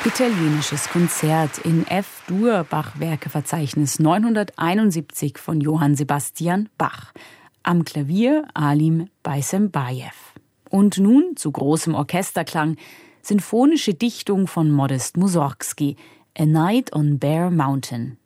Italienisches Konzert in F-Dur Bachwerkeverzeichnis 971 von Johann Sebastian Bach. Am Klavier Alim Beisembajew. Und nun zu großem Orchesterklang sinfonische Dichtung von Modest Mussorgsky, A Night on Bear Mountain.